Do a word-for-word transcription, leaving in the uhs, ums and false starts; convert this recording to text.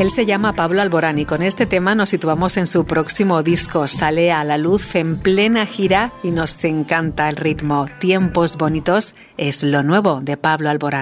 Él se llama Pablo Alborán y con este tema nos situamos en su próximo disco. Sale a la luz en plena gira y nos encanta el ritmo. Tiempos bonitos es lo nuevo de Pablo Alborán.